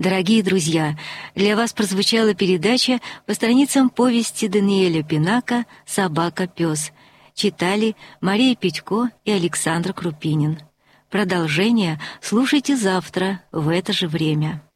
Дорогие друзья, для вас прозвучала передача по страницам повести Даниэля Пинака «Собака-пес». Читали Мария Петько и Александр Крупинин. Продолжение слушайте завтра в это же время.